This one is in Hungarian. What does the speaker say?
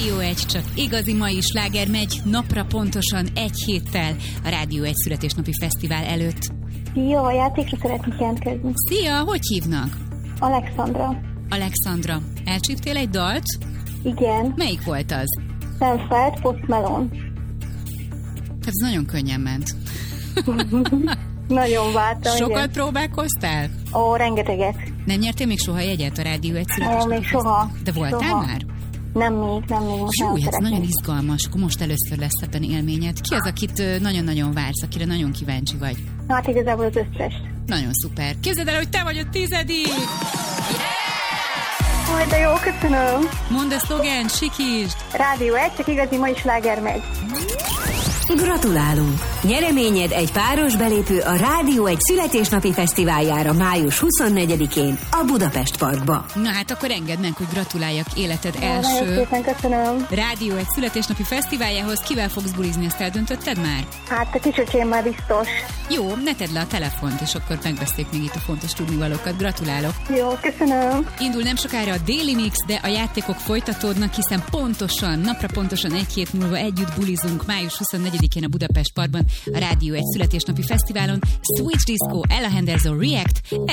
Rádió 1, csak igazi mai sláger megy napra pontosan egy héttel a Rádió 1 születésnapi fesztivál előtt. Szia, a játékra szeretnék jelentkezni. Szia, hogy hívnak? Alexandra. Alexandra, elcsíptél egy dalt? Igen. Melyik volt az? Senfeld, Post Malone. Ez nagyon könnyen ment. Nagyon vártam. Sokat igen. próbálkoztál? Ó, rengeteget. Nem nyertél még soha jegyet a Rádió 1 Ó, születésnapi még soha. De voltál Soha. már? Nem még. Most Jó, nem ez szeretnék. nagyon izgalmas, akkor most először lesz ebben élményed. Ki az, akit nagyon-nagyon vársz, akire nagyon kíváncsi vagy? Hát igazából az összes. Nagyon szuper. Képzeld el, hogy te vagy a 10. Ó, de jó, köszönöm. Mondd a szlogent, sikítsd! Rádió 1, csak igazi mai sláger megy. Gratulálunk! Nyereményed egy páros belépő a Rádió 1 születésnapi fesztiváljára május 24-én a Budapest Parkba. Na hát akkor engedd meg, hogy gratuláljak életed Nagyon első szépen köszönöm. Rádió 1 születésnapi fesztiváljához. Kivel fogsz bulizni, ezt eldöntötted már? Hát a kisöcsém már biztos. Jó, ne tedd le a telefont, és akkor megbeszéljük még itt a fontos tudnivalókat. Gratulálok! Jó, köszönöm. Indul nem sokára a Daily Mix, de a játékok folytatódnak, hiszen napra pontosan egy hét múlva együtt bulizunk május 24-én a Budapest Parkban a Rádió 1 születésnapi fesztiválon. Switch Disco, Ella Henderson, React,